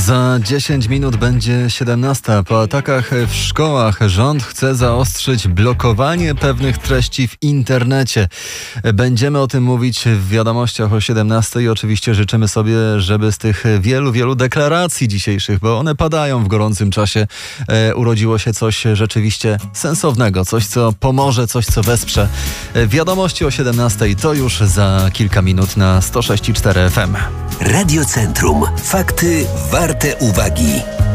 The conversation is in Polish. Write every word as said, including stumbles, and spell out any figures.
Za dziesięć minut będzie siedemnasta. Po atakach w szkołach rząd chce zaostrzyć blokowanie pewnych treści w internecie. Będziemy o tym mówić w wiadomościach o siedemnastej i oczywiście życzymy sobie, żeby z tych wielu, wielu deklaracji dzisiejszych, bo one padają w gorącym czasie, e, urodziło się coś rzeczywiście sensownego, coś co pomoże, coś co wesprze. Wiadomości o siedemnastej to już za kilka minut na sto sześć i cztery F M. Radio Centrum. Fakty warte uwagi.